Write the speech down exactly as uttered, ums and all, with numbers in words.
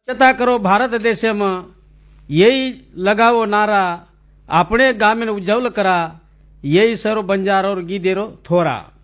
स्वच्छता करो भारत देश में यही लगावो नारा, अपने गामे उज्जवल करा, यही सरो बंजारो और गीदेरो थोरा।